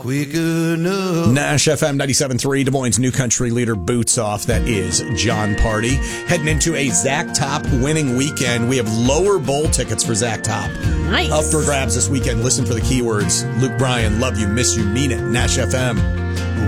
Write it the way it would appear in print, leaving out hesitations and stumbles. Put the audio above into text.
quick enough. Nash FM 97.3, Des Moines' new country leader, Boots Off. That is John Party. Heading into a Zach Top winning weekend. We have lower bowl tickets for Zach Top. Nice. Up for grabs this weekend. Listen for the keywords. Luke Bryan, love you, miss you, mean it. Nash FM.